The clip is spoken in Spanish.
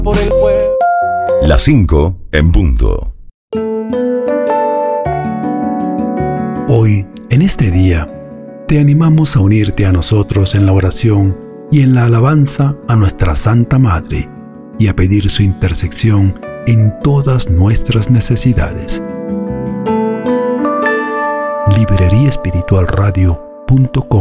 por el pueblo. Las 5 en punto. Hoy, en este día, te animamos a unirte a nosotros en la oración y en la alabanza a nuestra Santa Madre y a pedir su intersección en todas nuestras necesidades. libreriaespiritualradio.com